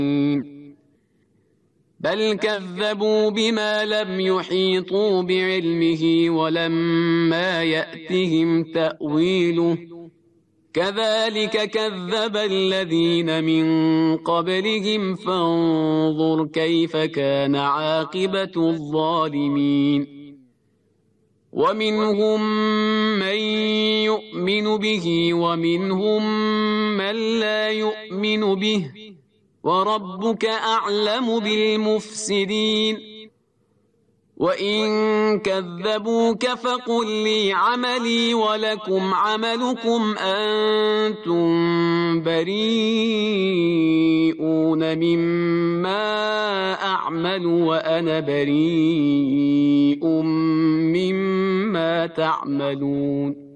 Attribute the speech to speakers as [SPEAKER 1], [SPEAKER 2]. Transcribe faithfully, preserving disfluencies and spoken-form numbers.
[SPEAKER 1] بل كذبوا بما لم يحيطوا بعلمه ولما يأتهم تأويله كذلك كذب الذين من قبلهم فانظر كيف كان عاقبة الظالمين ومنهم من يؤمن به ومنهم من لا يؤمن به وربك أعلم بالمفسدين وإن كذبوك فقل لي عملي ولكم عملكم أنتم بريئون مما أعمل وأنا بريء مما تعملون